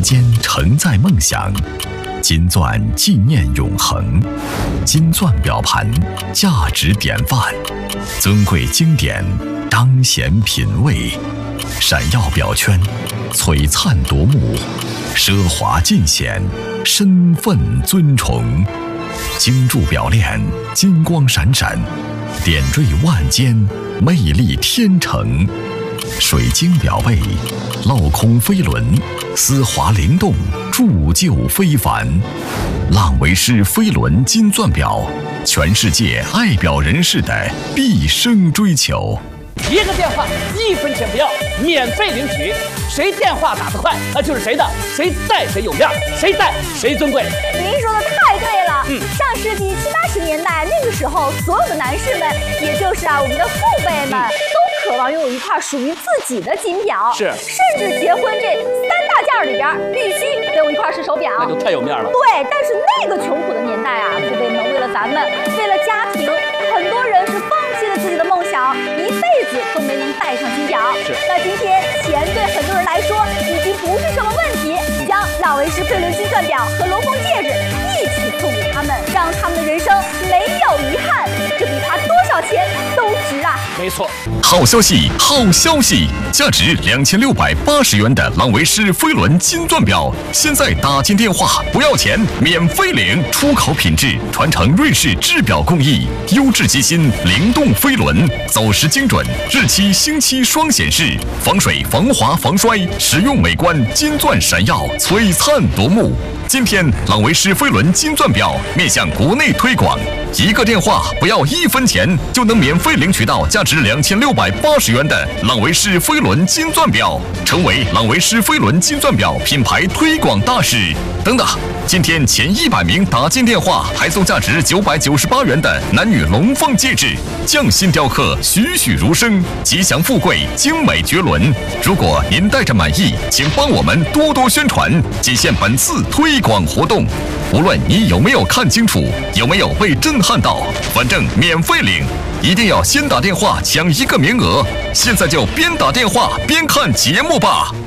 间承载梦想，金钻纪念永恒，金钻表盘价值典范，尊贵经典彰显品味，闪耀表圈璀璨夺目，奢华尽显身份尊崇，精铸表链金光闪闪，点缀万间魅力天成，水晶表背镂空飞轮，丝滑灵动铸就非凡。浪维诗飞轮金钻表，全世界爱表人士的毕生追求。 一个电话1分钱不要，免费领取，谁电话打得快，那就是谁的，谁带谁有面，谁带谁尊贵。 您说的太对了。上世纪70、80年代，那个时候，所有的男士们，也就是我们的父辈们，都渴望拥有一块属于自己的金表， 是， 甚至结婚这3大件里边必须得有一块是手表， 那就太有面了。 对，但是那个穷苦的年代父辈们为了咱们，为了家庭，很多人是放弃了自己的梦想，一辈子都没能戴上金表。 是， 那今天钱对很多人来说已经不是什么问题，将浪维诗飞轮金钻表和龙凤戒指一起送给他们，让他们的人生没有遗憾，这比花多少钱都值啊！ 没错。 好消息，好消息！价值2680元的浪维诗飞轮金钻表，现在打进电话不要钱，免费领，出口品质，传承瑞士制表工艺，优质机芯，灵动飞轮，走时精准，日期星期双显示，防水防滑防摔，实用美观，金钻闪耀，璀璨夺目。今天浪维诗飞轮金钻表面向国内推广，一个电话不要1分钱，就能免费领取到价值2680元的浪维诗飞轮金钻表，成为浪维诗飞轮金钻表品牌推广大使。等等，今天前100名打进电话还送价值998元的男女龙凤戒指，匠心雕刻，栩栩如生，吉祥富贵，精美绝伦。如果您戴着满意，请帮我们多多宣传，仅限本次推广活动。无论你有没有看清楚，有没有被震撼到，反正免费领，一定要先打电话抢1个名额。现在就边打电话边看节目吧。